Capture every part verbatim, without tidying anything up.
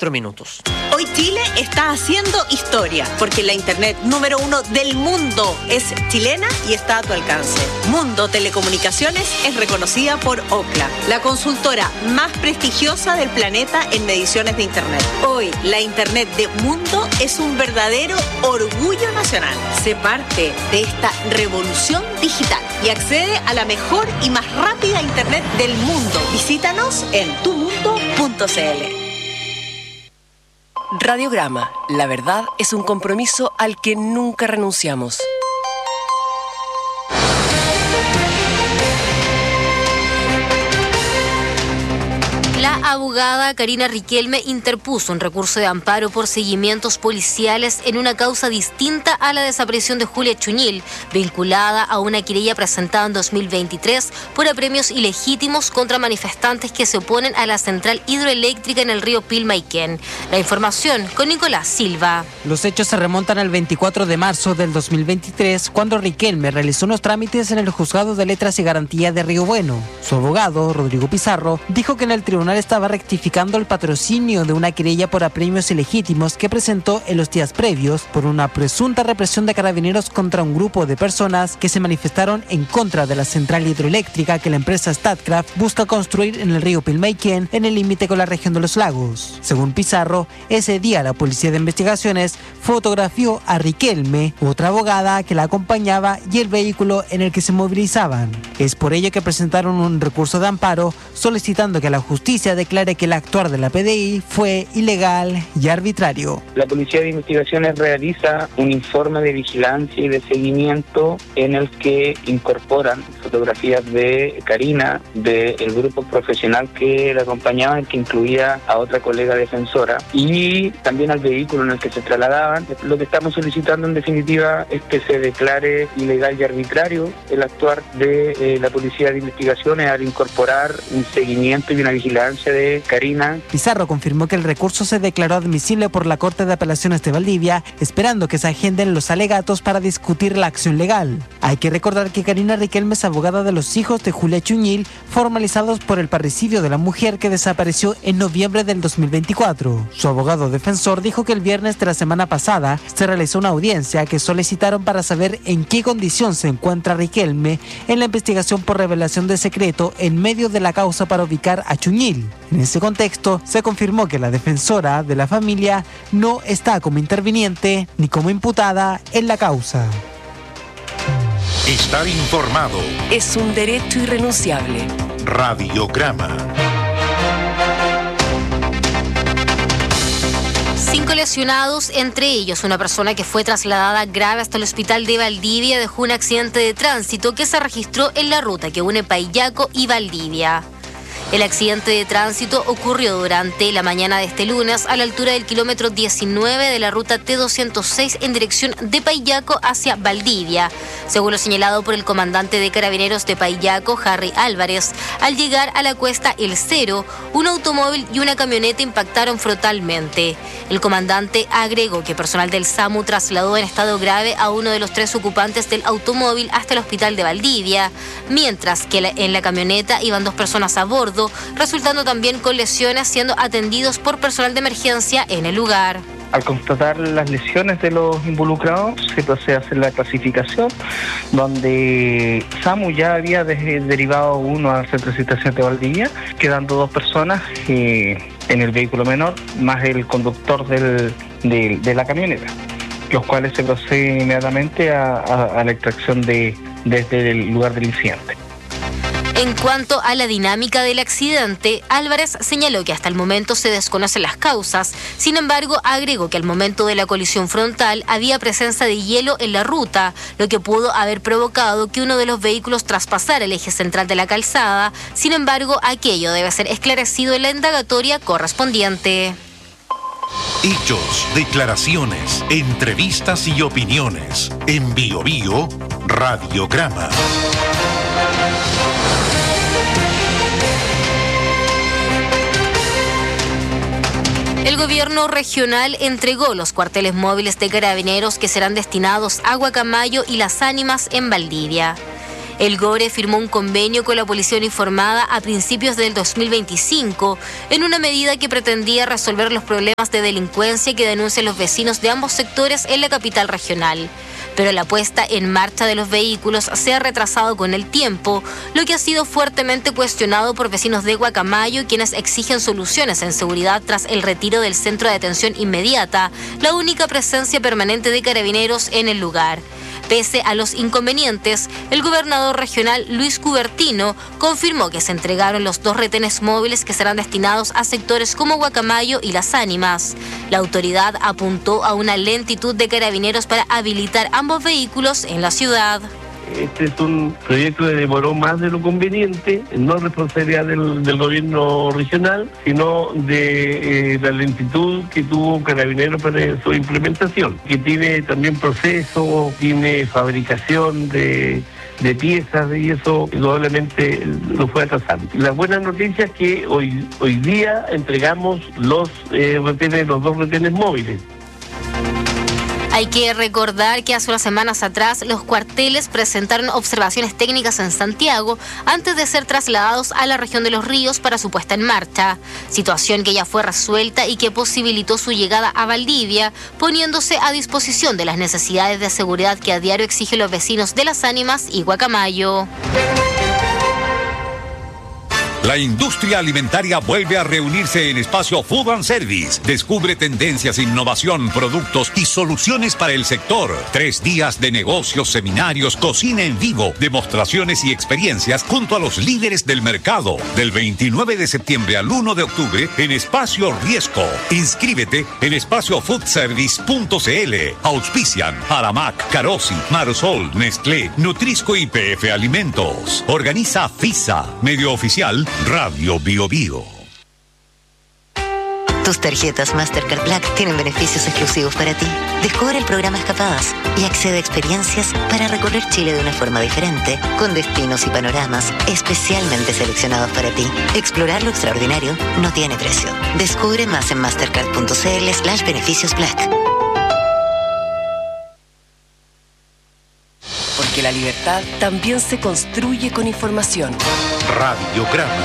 cuatro minutos. Hoy Chile está haciendo historia, porque la internet número uno del mundo es chilena y está a tu alcance. Mundo Telecomunicaciones es reconocida por Ookla, la consultora más prestigiosa del planeta en mediciones de internet. Hoy, la internet de Mundo es un verdadero orgullo nacional. Sé parte de esta revolución digital y accede a la mejor y más rápida internet del mundo. Visítanos en tu mundo punto c l. Radiograma. La verdad es un compromiso al que nunca renunciamos. La abogada Karina Riquelme interpuso un recurso de amparo por seguimientos policiales en una causa distinta a la desaparición de Julia Chuñil, vinculada a una querella presentada en dos mil veintitrés por apremios ilegítimos contra manifestantes que se oponen a la central hidroeléctrica en el río Pilmaiquén. La información con Nicolás Silva. Los hechos se remontan al veinticuatro de marzo del dos mil veintitrés, cuando Riquelme realizó unos trámites en el Juzgado de Letras y Garantía de Río Bueno. Su abogado, Rodrigo Pizarro, dijo que en el tribunal estaba rectificando el patrocinio de una querella por apremios ilegítimos que presentó en los días previos por una presunta represión de carabineros contra un grupo de personas que se manifestaron en contra de la central hidroeléctrica que la empresa Statkraft busca construir en el río Pilmaiquén, en el límite con la región de los lagos. Según Pizarro, ese día la Policía de Investigaciones fotografió a Riquelme, otra abogada que la acompañaba y el vehículo en el que se movilizaban. Es por ello que presentaron un recurso de amparo solicitando que la justicia declare que el actuar de la P D I fue ilegal y arbitrario. La Policía de Investigaciones realiza un informe de vigilancia y de seguimiento en el que incorporan fotografías de Karina, del grupo profesional que la acompañaba, que incluía a otra colega defensora, y también al vehículo en el que se trasladaban. Lo que estamos solicitando en definitiva es que se declare ilegal y arbitrario el actuar de eh, la Policía de Investigaciones al incorporar un seguimiento y una vigilancia de Karina. Pizarro confirmó que el recurso se declaró admisible por la Corte de Apelaciones de Valdivia, esperando que se agenden los alegatos para discutir la acción legal. Hay que recordar que Karina Riquelme es abogada de los hijos de Julia Chuñil, formalizados por el parricidio de la mujer que desapareció en noviembre del dos mil veinticuatro. Su abogado defensor dijo que el viernes de la semana pasada se realizó una audiencia que solicitaron para saber en qué condición se encuentra Riquelme en la investigación por revelación de secreto en medio de la causa para ubicar a Chuñil. En ese contexto, se confirmó que la defensora de la familia no está como interviniente ni como imputada en la causa. Estar informado es un derecho irrenunciable. Radiograma. Cinco lesionados, entre ellos una persona que fue trasladada grave hasta el hospital de Valdivia, dejó un accidente de tránsito que se registró en la ruta que une Paillaco y Valdivia. El accidente de tránsito ocurrió durante la mañana de este lunes a la altura del kilómetro diecinueve de la ruta T doscientos seis en dirección de Paillaco hacia Valdivia. Según lo señalado por el comandante de Carabineros de Paillaco, Harry Álvarez, al llegar a la cuesta El Cero, un automóvil y una camioneta impactaron frontalmente. El comandante agregó que personal del SAMU trasladó en estado grave a uno de los tres ocupantes del automóvil hasta el hospital de Valdivia, mientras que en la camioneta iban dos personas a bordo, resultando también con lesiones, siendo atendidos por personal de emergencia en el lugar. Al constatar las lesiones de los involucrados, se procede a hacer la clasificación, donde SAMU ya había de- derivado uno al Centro de Asistencia de Valdivia, quedando dos personas eh, en el vehículo menor, más el conductor del, de, de la camioneta, los cuales se procede inmediatamente a, a, a la extracción de, desde el lugar del incidente. En cuanto a la dinámica del accidente, Álvarez señaló que hasta el momento se desconocen las causas. Sin embargo, agregó que al momento de la colisión frontal había presencia de hielo en la ruta, lo que pudo haber provocado que uno de los vehículos traspasara el eje central de la calzada. Sin embargo, aquello debe ser esclarecido en la indagatoria correspondiente. Hechos, declaraciones, entrevistas y opiniones. En Bio Bio, Radiograma. El gobierno regional entregó los cuarteles móviles de carabineros que serán destinados a Guacamayo y Las Ánimas en Valdivia. El GORE firmó un convenio con la Policía Uniformada a principios del dos mil veinticinco en una medida que pretendía resolver los problemas de delincuencia que denuncian los vecinos de ambos sectores en la capital regional. Pero la puesta en marcha de los vehículos se ha retrasado con el tiempo, lo que ha sido fuertemente cuestionado por vecinos de Guacamayo, quienes exigen soluciones en seguridad tras el retiro del centro de detención inmediata, la única presencia permanente de carabineros en el lugar. Pese a los inconvenientes, el gobernador regional Luis Cubertino confirmó que se entregaron los dos retenes móviles que serán destinados a sectores como Guacamayo y Las Ánimas. La autoridad apuntó a una lentitud de carabineros para habilitar ambos vehículos en la ciudad. Este es un proyecto que demoró más de lo conveniente, no responsabilidad del, del gobierno regional, sino de eh, la lentitud que tuvo Carabineros para su implementación, que tiene también proceso, tiene fabricación de, de piezas y eso probablemente lo fue atrasando. La buena noticia es que hoy, hoy día entregamos los, eh, retenes, los dos retenes móviles. Hay que recordar que hace unas semanas atrás los cuarteles presentaron observaciones técnicas en Santiago antes de ser trasladados a la región de Los Ríos para su puesta en marcha, situación que ya fue resuelta y que posibilitó su llegada a Valdivia, poniéndose a disposición de las necesidades de seguridad que a diario exigen los vecinos de Las Ánimas y Guacamayo. La industria alimentaria vuelve a reunirse en Espacio Food and Service. Descubre tendencias, innovación, productos y soluciones para el sector. Tres días de negocios, seminarios, cocina en vivo, demostraciones y experiencias junto a los líderes del mercado. Del veintinueve de septiembre al uno de octubre en Espacio Riesco. Inscríbete en espacio food service punto c l. Auspician Aramac, Carosi, Marsol, Nestlé, Nutrisco y P F Alimentos. Organiza FISA, medio oficial Radio Bio Bio. Tus tarjetas Mastercard Black tienen beneficios exclusivos para ti. Descubre el programa Escapadas y accede a experiencias para recorrer Chile de una forma diferente, con destinos y panoramas especialmente seleccionados para ti. Explorar lo extraordinario no tiene precio. Descubre más en mastercard punto c l slash beneficios black. Porque la libertad también se construye con información. Radiograma.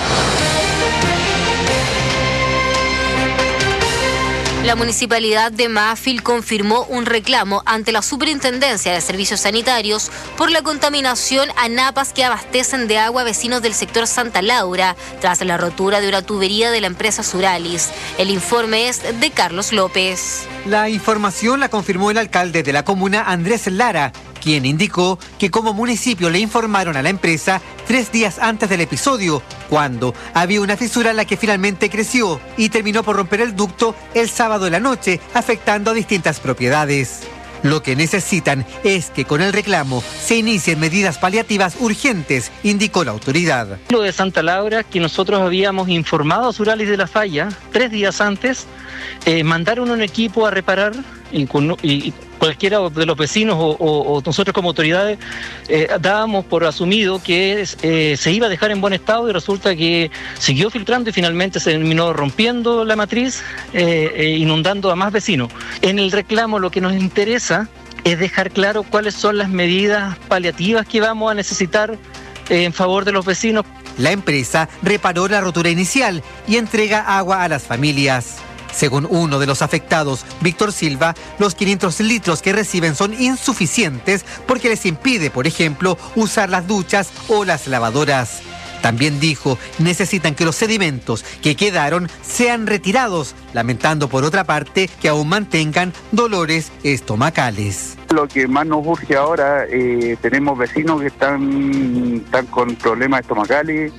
La Municipalidad de Mafil confirmó un reclamo ante la Superintendencia de Servicios Sanitarios por la contaminación a napas que abastecen de agua a vecinos del sector Santa Laura, tras la rotura de una tubería de la empresa Suralis. El informe es de Carlos López. La información la confirmó el alcalde de la comuna, Andrés Lara, quien indicó que como municipio le informaron a la empresa tres días antes del episodio, cuando había una fisura en la que finalmente creció y terminó por romper el ducto el sábado de la noche, afectando a distintas propiedades. Lo que necesitan es que con el reclamo se inicien medidas paliativas urgentes, indicó la autoridad. Lo de Santa Laura, que nosotros habíamos informado a Suralis de la falla tres días antes, eh, mandaron un equipo a reparar y, con, y cualquiera de los vecinos o, o, o nosotros como autoridades eh, dábamos por asumido que eh, se iba a dejar en buen estado y resulta que siguió filtrando y finalmente se terminó rompiendo la matriz, eh, eh, inundando a más vecinos. En el reclamo lo que nos interesa es dejar claro cuáles son las medidas paliativas que vamos a necesitar eh, en favor de los vecinos. La empresa reparó la rotura inicial y entrega agua a las familias. Según uno de los afectados, Víctor Silva, los quinientos litros que reciben son insuficientes porque les impide, por ejemplo, usar las duchas o las lavadoras. También dijo, necesitan que los sedimentos que quedaron sean retirados, lamentando por otra parte que aún mantengan dolores estomacales. Lo que más nos urge ahora, eh, tenemos vecinos que están, están con problemas estomacales,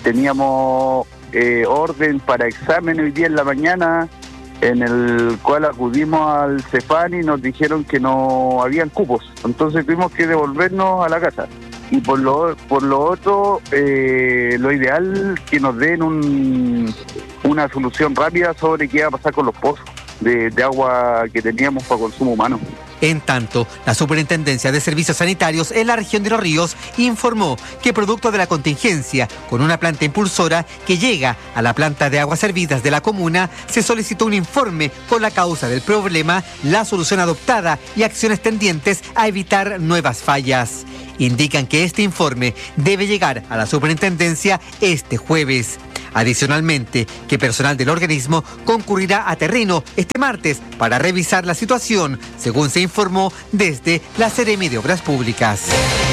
teníamos eh, orden para examen hoy día en la mañana, en el cual acudimos al Cefán y nos dijeron que no habían cupos, entonces tuvimos que devolvernos a la casa. Y por lo por lo otro, eh, lo ideal que nos den un, una solución rápida sobre qué va a pasar con los pozos de, de agua que teníamos para consumo humano. En tanto, la Superintendencia de Servicios Sanitarios en la región de Los Ríos informó que producto de la contingencia, con una planta impulsora que llega a la planta de aguas servidas de la comuna, se solicitó un informe con la causa del problema, la solución adoptada y acciones tendientes a evitar nuevas fallas. Indican que este informe debe llegar a la superintendencia este jueves. Adicionalmente, que personal del organismo concurrirá a terreno este martes para revisar la situación, según se informó desde la Seremi de Obras Públicas.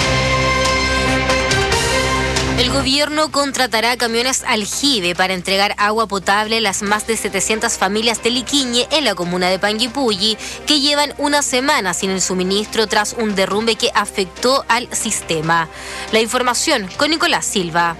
El gobierno contratará camiones aljibe para entregar agua potable a las más de setecientas familias de Liquiñe en la comuna de Panguipulli, que llevan una semana sin el suministro tras un derrumbe que afectó al sistema. La información con Nicolás Silva.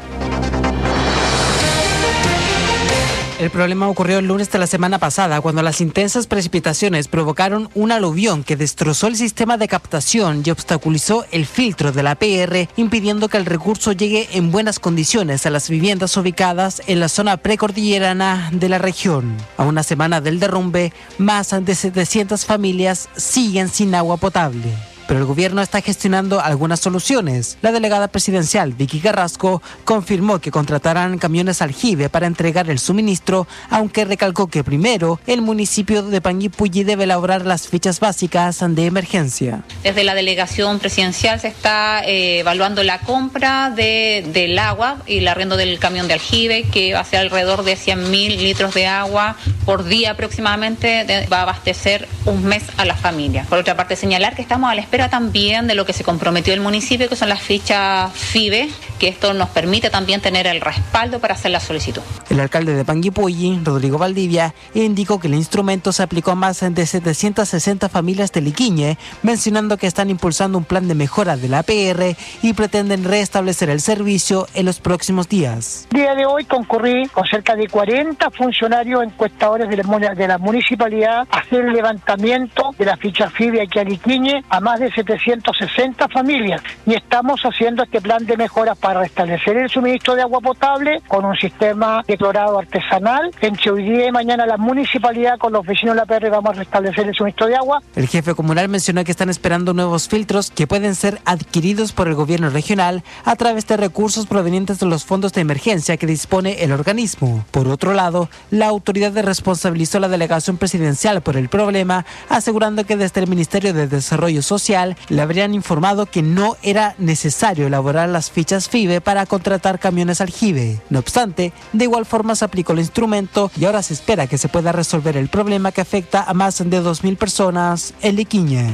El problema ocurrió el lunes de la semana pasada, cuando las intensas precipitaciones provocaron un aluvión que destrozó el sistema de captación y obstaculizó el filtro de la P R, impidiendo que el recurso llegue en buenas condiciones a las viviendas ubicadas en la zona precordillerana de la región. A una semana del derrumbe, más de setecientas familias siguen sin agua potable. Pero el gobierno está gestionando algunas soluciones. La delegada presidencial, Vicky Carrasco, confirmó que contratarán camiones aljibe para entregar el suministro, aunque recalcó que primero el municipio de Panguipulli debe elaborar las fichas básicas de emergencia. Desde la delegación presidencial se está eh, evaluando la compra de, del agua y el arriendo del camión de aljibe, que va a ser alrededor de cien mil litros de agua por día aproximadamente, de, va a abastecer un mes a las familias. Por otra parte, señalar que estamos a la espera también de lo que se comprometió el municipio, que son las fichas F I B E, que esto nos permite también tener el respaldo para hacer la solicitud. El alcalde de Panguipulli, Rodrigo Valdivia, indicó que el instrumento se aplicó a más de setecientas sesenta familias de Liquiñe, mencionando que están impulsando un plan de mejora de la P R y pretenden restablecer el servicio en los próximos días. El día de hoy concurrí con cerca de cuarenta funcionarios encuestadores de la, de la municipalidad a hacer el levantamiento de la ficha F I B E aquí a Liquiñe a más de setecientas sesenta familias, y estamos haciendo este plan de mejora para restablecer el suministro de agua potable con un sistema de clorado artesanal. Entre hoy día y mañana la municipalidad con los vecinos de la P R vamos a restablecer el suministro de agua. El jefe comunal mencionó que están esperando nuevos filtros que pueden ser adquiridos por el gobierno regional a través de recursos provenientes de los fondos de emergencia que dispone el organismo. Por otro lado, la autoridad responsabilizó a la delegación presidencial por el problema, asegurando que desde el Ministerio de Desarrollo Social le habrían informado que no era necesario elaborar las fichas F I B E para contratar camiones aljibe. No obstante, de igual forma se aplicó el instrumento y ahora se espera que se pueda resolver el problema que afecta a más de dos mil personas en Liquiñe.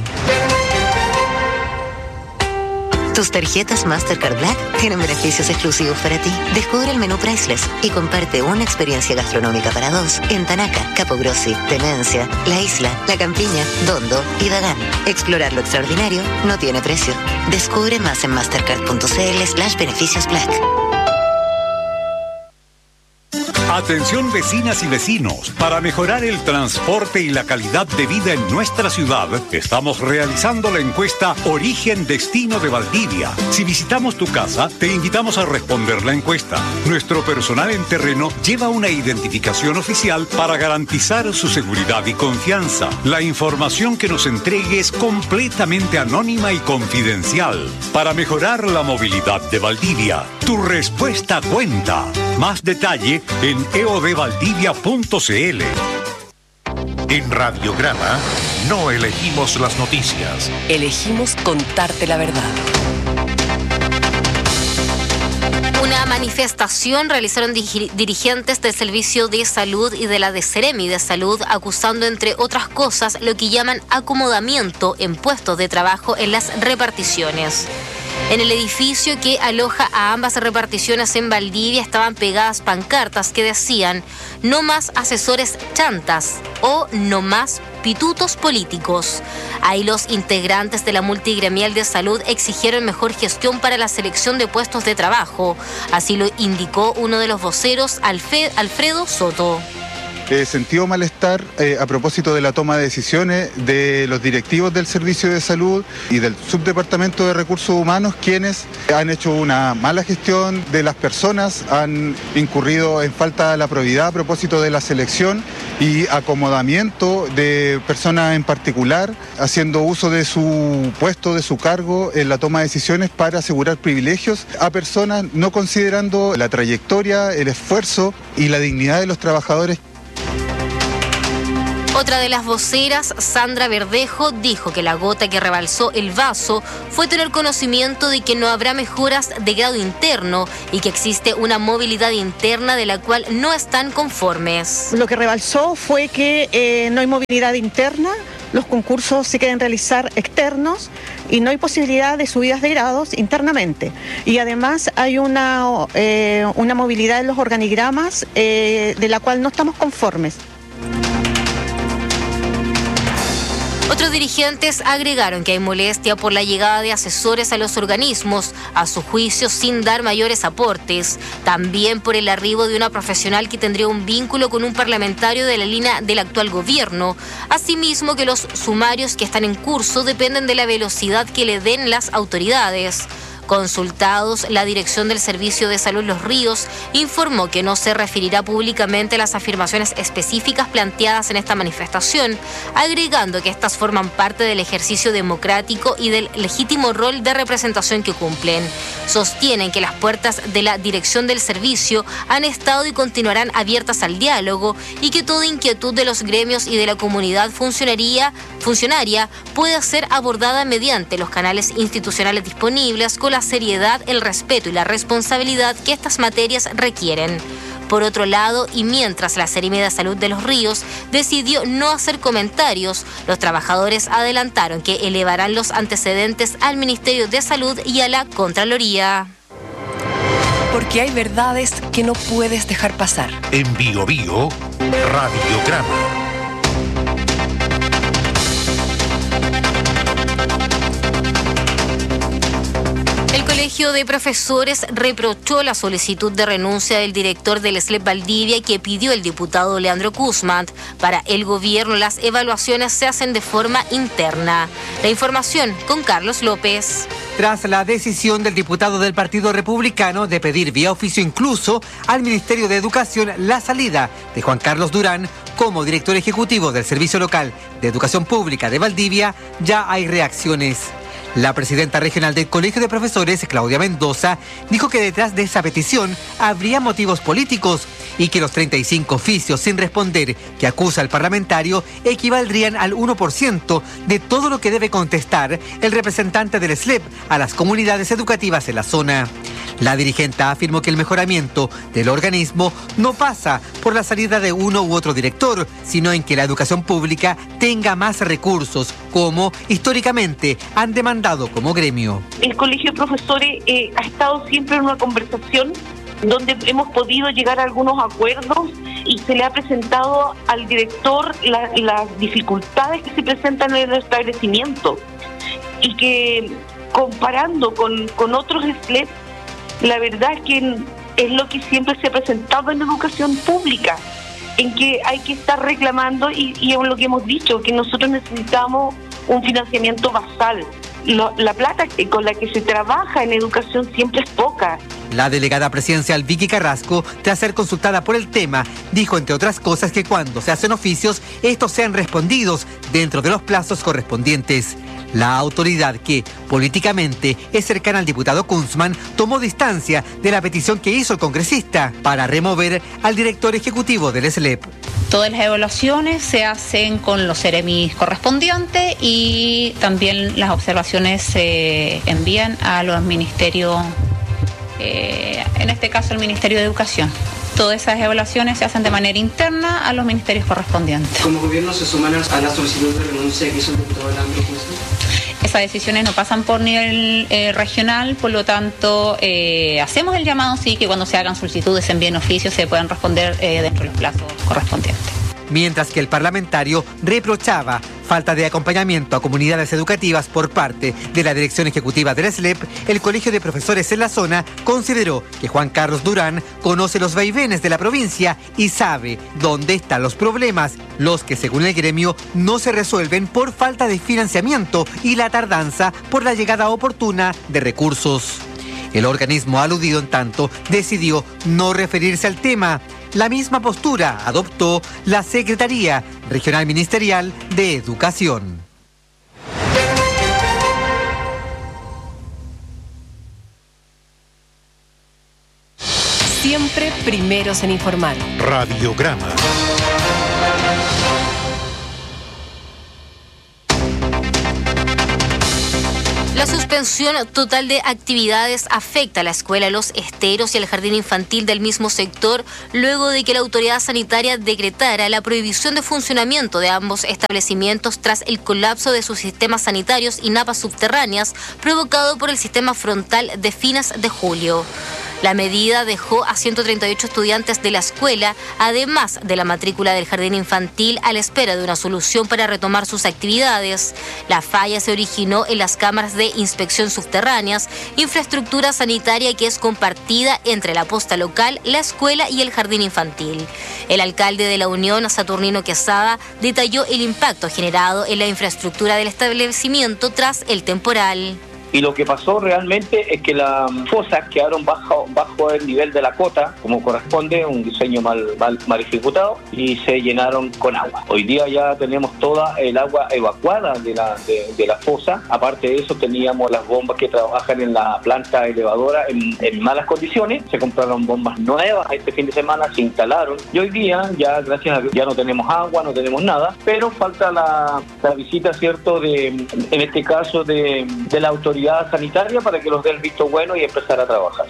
Tus tarjetas Mastercard Black tienen beneficios exclusivos para ti. Descubre el menú Priceless y comparte una experiencia gastronómica para dos en Tanaca, Capogrossi, Tenencia, La Isla, La Campiña, Dondo y Dagán. Explorar lo extraordinario no tiene precio. Descubre más en mastercard.cl slash beneficios Black. Atención vecinas y vecinos, para mejorar el transporte y la calidad de vida en nuestra ciudad, estamos realizando la encuesta Origen Destino de Valdivia. Si visitamos tu casa, te invitamos a responder la encuesta. Nuestro personal en terreno lleva una identificación oficial para garantizar su seguridad y confianza. La información que nos entregue es completamente anónima y confidencial. Para mejorar la movilidad de Valdivia, tu respuesta cuenta. Más detalle en e o d valdivia punto c l. En Radiograma no elegimos las noticias. Elegimos contarte la verdad. Una manifestación realizaron dirigentes del Servicio de Salud y de la de Seremi de Salud, acusando, entre otras cosas, lo que llaman acomodamiento en puestos de trabajo en las reparticiones. En el edificio que aloja a ambas reparticiones en Valdivia estaban pegadas pancartas que decían "no más asesores chantas" o "no más pitutos políticos". Ahí los integrantes de la multigremial de salud exigieron mejor gestión para la selección de puestos de trabajo. Así lo indicó uno de los voceros, Alfredo Soto. eh, sentido malestar eh, a propósito de la toma de decisiones de los directivos del Servicio de Salud y del Subdepartamento de Recursos Humanos, quienes han hecho una mala gestión de las personas, han incurrido en falta de la probidad a propósito de la selección y acomodamiento de personas en particular, haciendo uso de su puesto, de su cargo en la toma de decisiones para asegurar privilegios a personas, no considerando la trayectoria, el esfuerzo y la dignidad de los trabajadores. Otra de las voceras, Sandra Verdejo, dijo que la gota que rebalsó el vaso fue tener conocimiento de que no habrá mejoras de grado interno y que existe una movilidad interna de la cual no están conformes. Lo que rebalsó fue que eh, no hay movilidad interna, los concursos se quieren realizar externos y no hay posibilidad de subidas de grados internamente. Y además hay una, eh, una movilidad en los organigramas eh, de la cual no estamos conformes. Otros dirigentes agregaron que hay molestia por la llegada de asesores a los organismos, a su juicio sin dar mayores aportes. También por el arribo de una profesional que tendría un vínculo con un parlamentario de la línea del actual gobierno. Asimismo que los sumarios que están en curso dependen de la velocidad que le den las autoridades. Consultados, la dirección del Servicio de Salud Los Ríos informó que no se referirá públicamente a las afirmaciones específicas planteadas en esta manifestación, agregando que estas forman parte del ejercicio democrático y del legítimo rol de representación que cumplen. Sostienen que las puertas de la dirección del servicio han estado y continuarán abiertas al diálogo y que toda inquietud de los gremios y de la comunidad funcionaria, funcionaria puede ser abordada mediante los canales institucionales disponibles con la seriedad, el respeto y la responsabilidad que estas materias requieren. Por otro lado, y mientras la Seremi de Salud de Los Ríos decidió no hacer comentarios, los trabajadores adelantaron que elevarán los antecedentes al Ministerio de Salud y a la Contraloría. Porque hay verdades que no puedes dejar pasar. En Bio Bio, Radiograma. El Colegio de Profesores reprochó la solicitud de renuncia del director del S L E P Valdivia que pidió el diputado Leandro Guzmán. Para el gobierno, las evaluaciones se hacen de forma interna. La información con Carlos López. Tras la decisión del diputado del Partido Republicano de pedir vía oficio incluso al Ministerio de Educación la salida de Juan Carlos Durán como director ejecutivo del Servicio Local de Educación Pública de Valdivia, ya hay reacciones. La presidenta regional del Colegio de Profesores, Claudia Mendoza, dijo que detrás de esa petición habría motivos políticos y que los treinta y cinco oficios sin responder que acusa al parlamentario equivaldrían al uno por ciento de todo lo que debe contestar el representante del S L E P a las comunidades educativas en la zona. La dirigente afirmó que el mejoramiento del organismo no pasa por la salida de uno u otro director, sino en que la educación pública tenga más recursos, como históricamente han demandado como gremio. El Colegio de Profesores eh, ha estado siempre en una conversación donde hemos podido llegar a algunos acuerdos y se le ha presentado al director la, las dificultades que se presentan en el establecimiento y que comparando con, con otros S L E P, la verdad es que es lo que siempre se ha presentado en educación pública, en que hay que estar reclamando y, y es lo que hemos dicho, que nosotros necesitamos un financiamiento basal. Lo, la plata con la que se trabaja en educación siempre es poca. La delegada presidencial Vicky Carrasco, tras ser consultada por el tema, dijo entre otras cosas que cuando se hacen oficios, estos sean respondidos dentro de los plazos correspondientes. La autoridad que políticamente es cercana al diputado Kunzman tomó distancia de la petición que hizo el congresista para remover al director ejecutivo del S L E P. Todas las evaluaciones se hacen con los seremis correspondientes y también las observaciones se envían a los ministerios, eh, en este caso el Ministerio de Educación. Todas esas evaluaciones se hacen de manera interna a los ministerios correspondientes. ¿Como gobierno se suman a la solicitud de renuncia que hizo el diputado Leandro Guzmán? Esas decisiones no pasan por nivel eh, regional, por lo tanto eh, hacemos el llamado, sí, que cuando se hagan solicitudes se envíen oficios, se puedan responder eh, dentro de los plazos correspondientes. Mientras que el parlamentario reprochaba falta de acompañamiento a comunidades educativas por parte de la Dirección Ejecutiva del S L E P, el Colegio de Profesores en la zona consideró que Juan Carlos Durán conoce los vaivenes de la provincia y sabe dónde están los problemas, los que según el gremio no se resuelven por falta de financiamiento y la tardanza por la llegada oportuna de recursos. El organismo aludido, en tanto, decidió no referirse al tema. La misma postura adoptó la Secretaría Regional Ministerial de Educación. Siempre primeros en informar. Radiograma. La suspensión total de actividades afecta a la escuela Los Esteros y al jardín infantil del mismo sector, luego de que la autoridad sanitaria decretara la prohibición de funcionamiento de ambos establecimientos tras el colapso de sus sistemas sanitarios y napas subterráneas provocado por el sistema frontal de fines de julio. La medida dejó a ciento treinta y ocho estudiantes de la escuela, además de la matrícula del jardín infantil, a la espera de una solución para retomar sus actividades. La falla se originó en las cámaras de inspección subterráneas, infraestructura sanitaria que es compartida entre la posta local, la escuela y el jardín infantil. El alcalde de La Unión, Saturnino Quesada, detalló el impacto generado en la infraestructura del establecimiento tras el temporal. Y lo que pasó realmente es que las fosas quedaron bajo, bajo el nivel de la cota, como corresponde, un diseño mal, mal, mal ejecutado, y se llenaron con agua. Hoy día ya tenemos toda el agua evacuada de la, de, de la fosa. Aparte de eso, teníamos las bombas que trabajan en la planta elevadora en, en malas condiciones. Se compraron bombas nuevas este fin de semana, se instalaron. Y hoy día, ya gracias a Dios, ya no tenemos agua, no tenemos nada, pero falta la, la visita, ¿cierto?, de, en este caso, de, de la autoridad sanitaria para que los dé el visto bueno y empezar a trabajar.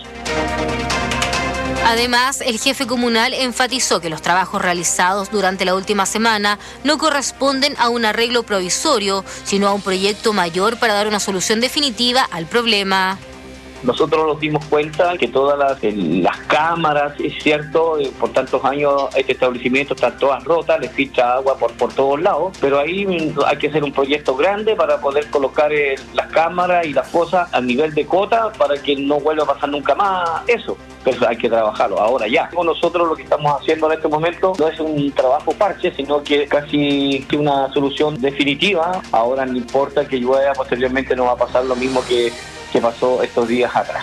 Además, el jefe comunal enfatizó que los trabajos realizados durante la última semana no corresponden a un arreglo provisorio, sino a un proyecto mayor para dar una solución definitiva al problema. Nosotros nos dimos cuenta que todas las, las cámaras, es cierto, por tantos años este establecimiento están todas rotas, les filtra agua por, por todos lados, pero ahí hay que hacer un proyecto grande para poder colocar eh, las cámaras y las fosas a nivel de cota para que no vuelva a pasar nunca más eso. Pero hay que trabajarlo ahora ya. Nosotros lo que estamos haciendo en este momento no es un trabajo parche, sino que casi que una solución definitiva. Ahora no importa que llueva, posteriormente no va a pasar lo mismo que que pasó estos días atrás.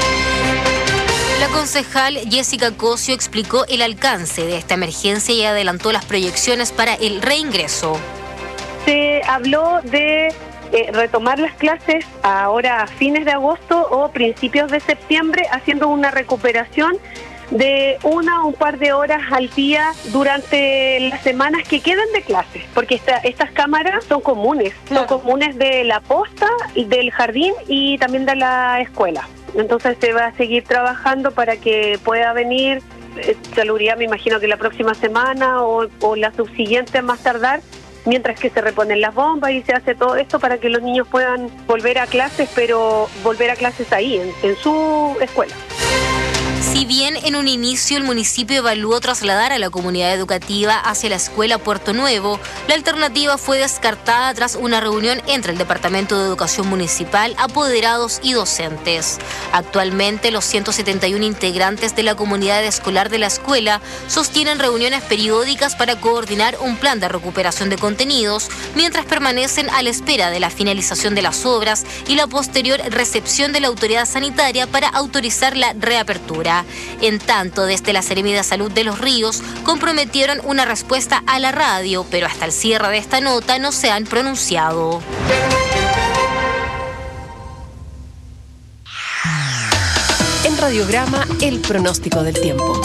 La concejal Jessica Cosio explicó el alcance de esta emergencia y adelantó las proyecciones para el reingreso. Se habló de eh, retomar las clases ahora a fines de agosto o principios de septiembre, haciendo una recuperación de una o un par de horas al día durante las semanas que quedan de clases, porque esta, estas cámaras son comunes, claro. Son comunes de la posta, del jardín y también de la escuela. Entonces se va a seguir trabajando para que pueda venir eh, Salubridad, me imagino que la próxima semana o, o la subsiguiente más tardar, mientras que se reponen las bombas y se hace todo esto para que los niños puedan volver a clases, pero volver a clases ahí, en, en su escuela. Si bien en un inicio el municipio evaluó trasladar a la comunidad educativa hacia la escuela Puerto Nuevo, la alternativa fue descartada tras una reunión entre el Departamento de Educación Municipal, apoderados y docentes. Actualmente, los ciento setenta y uno integrantes de la comunidad escolar de la escuela sostienen reuniones periódicas para coordinar un plan de recuperación de contenidos, mientras permanecen a la espera de la finalización de las obras y la posterior recepción de la autoridad sanitaria para autorizar la reapertura. En tanto, desde la Seremía de Salud de Los Ríos comprometieron una respuesta a la radio, pero hasta el cierre de esta nota no se han pronunciado. En Radiograma, el pronóstico del tiempo.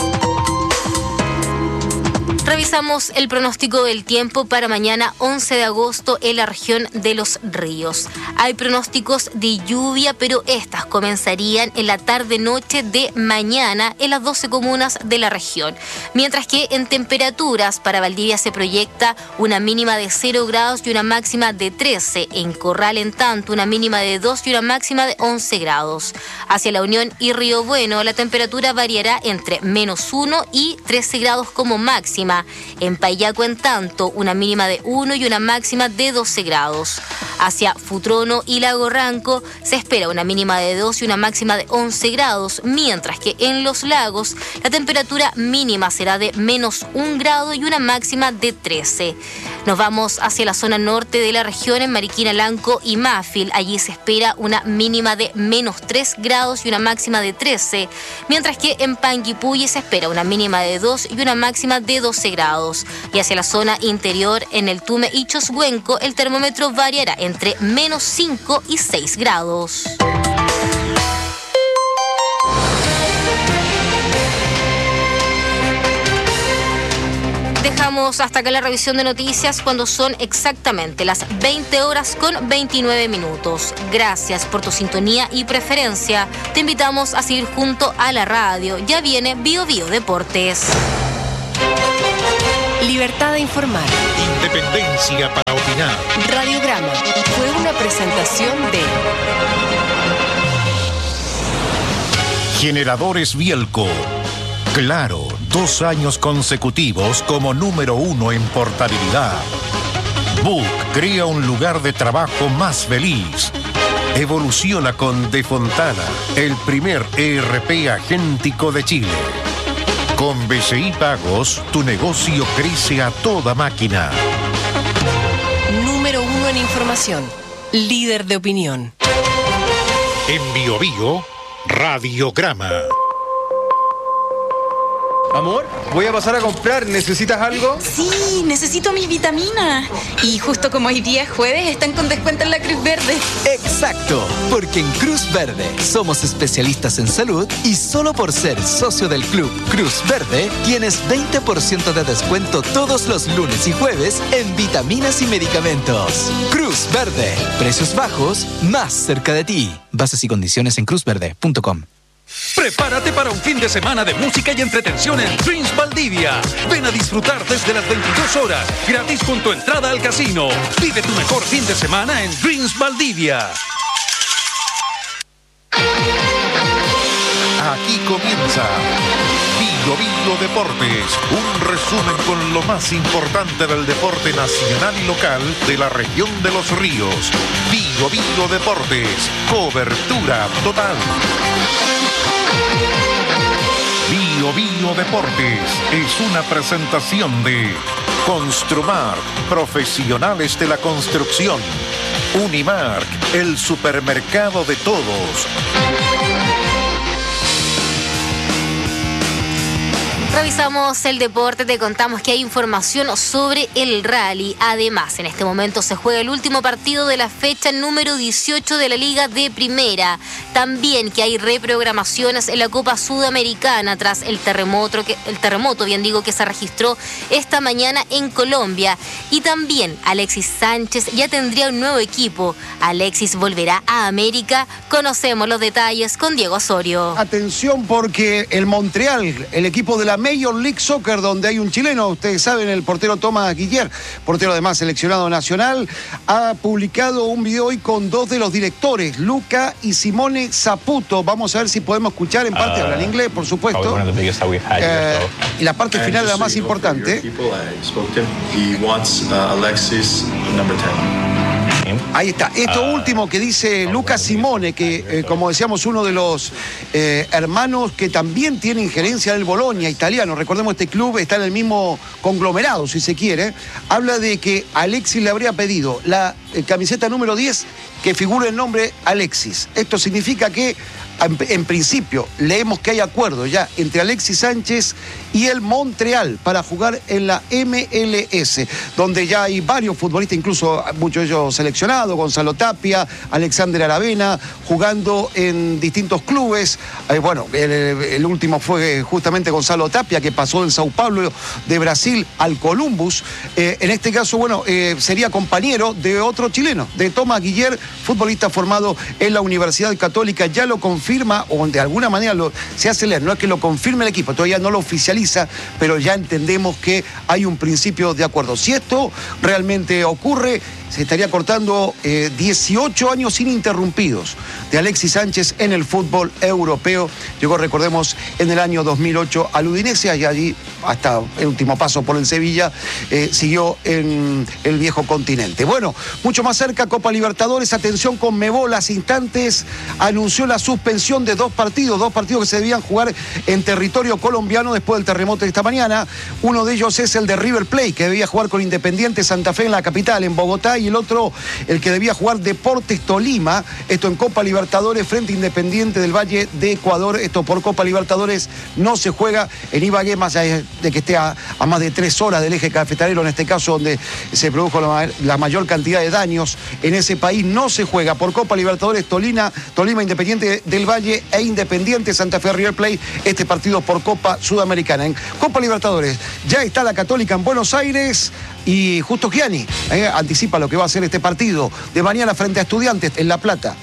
Revisamos el pronóstico del tiempo para mañana once de agosto en la región de Los Ríos. Hay pronósticos de lluvia, pero estas comenzarían en la tarde-noche de mañana en las doce comunas de la región. Mientras que en temperaturas para Valdivia se proyecta una mínima de cero grados y una máxima de trece. En Corral, en tanto, una mínima de dos y una máxima de once grados. Hacia La Unión y Río Bueno, la temperatura variará entre menos uno y trece grados como máxima. máxima. En Paillaco, en tanto, una mínima de uno y una máxima de doce grados. Hacia Futrono y Lago Ranco se espera una mínima de dos y una máxima de once grados, mientras que en Los Lagos la temperatura mínima será de menos un grado y una máxima de trece. Nos vamos hacia la zona norte de la región, en Mariquina, Lanco y Mafil. Allí se espera una mínima de menos tres grados y una máxima de trece, mientras que en Panguipulli se espera una mínima de dos y una máxima de doce grados. Y hacia la zona interior, en el Tume y Choshuenco, el termómetro variará entre menos cinco y seis grados. Dejamos hasta acá la revisión de noticias cuando son exactamente las veinte horas con veintinueve minutos. Gracias por tu sintonía y preferencia. Te invitamos a seguir junto a la radio. Ya viene Bio Bio Deportes. Libertad de informar. Independencia para opinar. Radiograma fue una presentación de Generadores Bielco. Claro, dos años consecutivos como número uno en portabilidad. Book crea un lugar de trabajo más feliz. Evoluciona con De Fontana, el primer E R P agéntico de Chile. Con B C I Pagos, tu negocio crece a toda máquina. Número uno en información. Líder de opinión. En Bio Bio, Radiograma. Amor, voy a pasar a comprar. ¿Necesitas algo? Sí, necesito mi vitamina. Y justo como hoy día es jueves, están con descuento en la Cruz Verde. Exacto, porque en Cruz Verde somos especialistas en salud y solo por ser socio del club Cruz Verde tienes veinte por ciento de descuento todos los lunes y jueves en vitaminas y medicamentos. Cruz Verde, precios bajos, más cerca de ti. Bases y condiciones en cruz verde punto com. Prepárate para un fin de semana de música y entretención en Dreams Valdivia. Ven a disfrutar desde las veintidós horas, gratis con tu entrada al casino. Vive tu mejor fin de semana en Dreams Valdivia. Aquí comienza Bio Bio Deportes, un resumen con lo más importante del deporte nacional y local de la región de Los Ríos. Bio Bio Deportes, cobertura total. Bio Bio Deportes es una presentación de Construmark, profesionales de la construcción. Unimark, el supermercado de todos. Revisamos el deporte, te contamos que hay información sobre el rally. Además, en este momento se juega el último partido de la fecha número dieciocho de la Liga de Primera. También que hay reprogramaciones en la Copa Sudamericana tras el terremoto, que, el terremoto, bien digo, que se registró esta mañana en Colombia. Y también Alexis Sánchez ya tendría un nuevo equipo. Alexis volverá a América. Conocemos los detalles con Diego Osorio. Atención, porque el Montreal, el equipo de la Major League Soccer, donde hay un chileno, ustedes saben, el portero Tomás Guiller, portero además seleccionado nacional, ha publicado un video hoy con dos de los directores, Luca y Simone Saputo. Vamos a ver si podemos escuchar, en parte uh, hablan inglés, por supuesto. Eh, y la parte final, la más importante. Ahí está. Esto uh, último que dice Luca Simone, que eh, como decíamos, uno de los eh, hermanos que también tiene injerencia en el Bologna italiano. Recordemos, este club está en el mismo conglomerado, si se quiere. Habla de que Alexis le habría pedido la eh, camiseta número diez que figure el nombre Alexis. Esto significa que, en, en principio, leemos que hay acuerdo ya entre Alexis Sánchez y el Montreal para jugar en la M L S, donde ya hay varios futbolistas, incluso muchos de ellos seleccionados, Gonzalo Tapia, Alexander Aravena, jugando en distintos clubes. Eh, bueno, el, el último fue justamente Gonzalo Tapia, que pasó del Sao Paulo de Brasil al Columbus. Eh, en este caso, bueno, eh, sería compañero de otro chileno, de Tomás Guiller, futbolista formado en la Universidad Católica. Ya lo confirma, o de alguna manera lo, se hace leer, no es que lo confirme el equipo, todavía no lo oficializa, pero ya entendemos que hay un principio de acuerdo. Si esto realmente ocurre, se estaría cortando eh, dieciocho años ininterrumpidos de Alexis Sánchez en el fútbol europeo. Llegó, recordemos, en el año dos mil ocho al Udinese y allí, hasta el último paso por el Sevilla, eh, siguió en el viejo continente. Bueno, mucho más cerca, Copa Libertadores. Atención, Conmebol hace instantes anunció la suspensión de dos partidos, dos partidos que se debían jugar en territorio colombiano después del terremoto de esta mañana. Uno de ellos es el de River Plate, que debía jugar con Independiente Santa Fe en la capital, en Bogotá, y el otro, el que debía jugar Deportes Tolima, esto en Copa Libertadores frente a Independiente del Valle de Ecuador. Esto por Copa Libertadores no se juega en Ibagué, más allá de que esté a, a más de tres horas del eje cafetalero, en este caso donde se produjo la, la mayor cantidad de daños en ese país. No se juega por Copa Libertadores Tolima, Tolima Independiente del Valle e Independiente Santa Fe River Plate, este partido por Copa Sudamericana. En Copa Libertadores ya está la Católica en Buenos Aires y Justo Gianni eh, anticipa lo que va a ser este partido de mañana frente a Estudiantes en La Plata.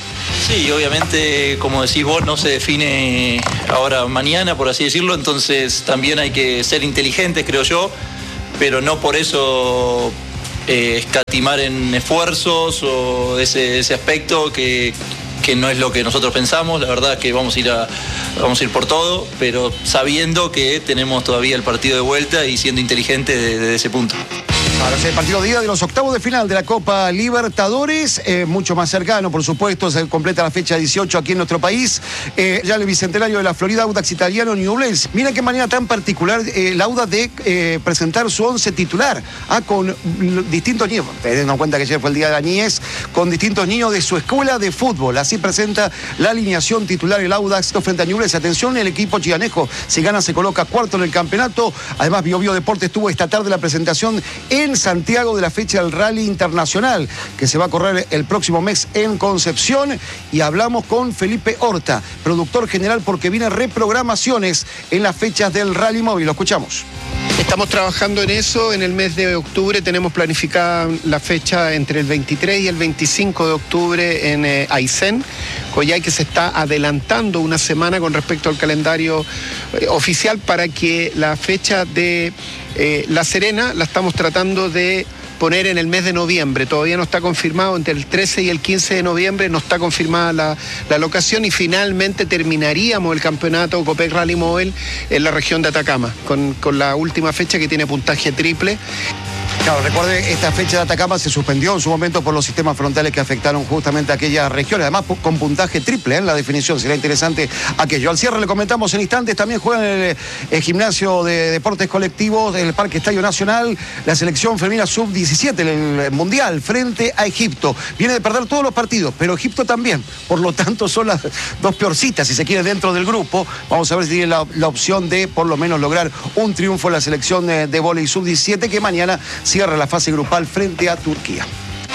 Sí, obviamente, como decís vos, no se define ahora mañana, por así decirlo, entonces también hay que ser inteligentes, creo yo, pero no por eso eh, escatimar en esfuerzos o ese, ese aspecto que, que no es lo que nosotros pensamos. La verdad que vamos a ir a, vamos a ir por todo, pero sabiendo que tenemos todavía el partido de vuelta y siendo inteligentes desde, desde ese punto. Ahora es el partido día de los octavos de final de la Copa Libertadores, eh, mucho más cercano, por supuesto, se completa la fecha dieciocho aquí en nuestro país. Eh, ya el bicentenario de la Florida, Audax Italiano, Ñublense. Miren qué manera tan particular eh, el Audax de eh, presentar su once titular, ah, con distintos niños, teniendo en cuenta que ayer fue el día de la niñez, con distintos niños de su escuela de fútbol. Así presenta la alineación titular el Audax frente a Ñublense. Atención, el equipo chianejo, si gana se coloca cuarto en el campeonato. Además, Bio Bio Deportes tuvo esta tarde la presentación en Santiago de la fecha del Rally Internacional, que se va a correr el próximo mes en Concepción, y hablamos con Felipe Horta, productor general, porque vienen reprogramaciones en las fechas del Rally Móvil. Lo escuchamos. Estamos trabajando en eso. En el mes de octubre tenemos planificada la fecha entre el veintitrés y el veinticinco de octubre en eh, Aysén, Coyhai, que se está adelantando una semana con respecto al calendario eh, oficial para que la fecha de eh, La Serena la estamos tratando de poner en el mes de noviembre. Todavía no está confirmado, entre el trece y el quince de noviembre no está confirmada la, la locación, y finalmente terminaríamos el campeonato Copec Rally Móvil en la región de Atacama, con, con la última fecha que tiene puntaje triple. Claro, recuerde, esta fecha de Atacama se suspendió en su momento por los sistemas frontales que afectaron justamente a aquellas regiones, además con puntaje triple en ¿eh? la definición. Sería interesante aquello. Al cierre le comentamos en instantes, también juega en el, el gimnasio de deportes colectivos del Parque Estadio Nacional la selección femenina sub diecisiete, el Mundial, frente a Egipto. Viene de perder todos los partidos, pero Egipto también, por lo tanto son las dos peorcitas, si se quiere, dentro del grupo. Vamos a ver si tiene la, la opción de por lo menos lograr un triunfo en la selección de, de vóley sub diecisiete, que mañana cierra la fase grupal frente a Turquía.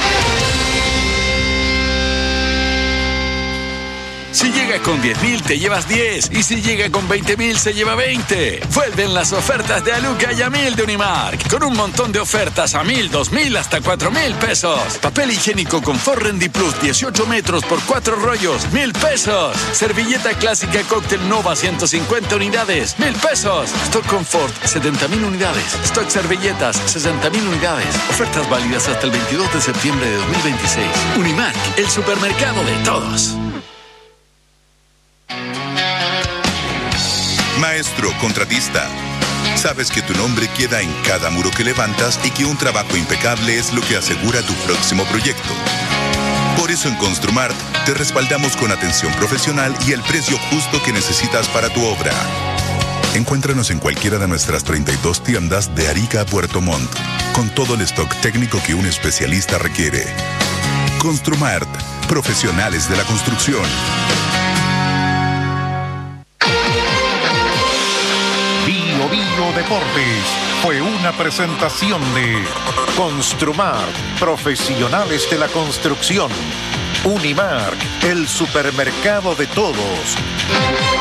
Si llega con diez mil, te llevas diez. Y si llega con veinte mil, se lleva veinte. Vuelven las ofertas de Aluca y a mil de Unimark. Con un montón de ofertas a mil, dos mil, hasta cuatro mil pesos. Papel higiénico Confort Rendi Plus, dieciocho metros por cuatro rollos, mil pesos. Servilleta clásica Cóctel Nova, ciento cincuenta unidades, mil pesos. Stock Confort, setenta mil unidades. Stock Servilletas, sesenta mil unidades. Ofertas válidas hasta el veintidós de septiembre de dos mil veintiséis. Unimark, el supermercado de todos. Maestro contratista, sabes que tu nombre queda en cada muro que levantas y que un trabajo impecable es lo que asegura tu próximo proyecto. Por eso en Construmart te respaldamos con atención profesional y el precio justo que necesitas para tu obra. Encuéntranos en cualquiera de nuestras treinta y dos tiendas de Arica a Puerto Montt, con todo el stock técnico que un especialista requiere. Construmart, profesionales de la construcción. Bio Bio Deportes fue una presentación de Construmart, profesionales de la construcción. Unimark, el supermercado de todos.